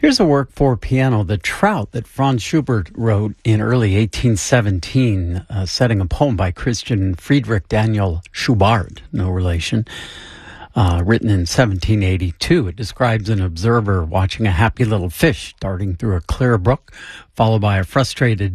Here's a work for piano, The Trout, that Franz Schubert wrote in early 1817, setting a poem by Christian Friedrich Daniel Schubart, no relation, written in 1782. It describes an observer watching a happy little fish darting through a clear brook, followed by a frustrated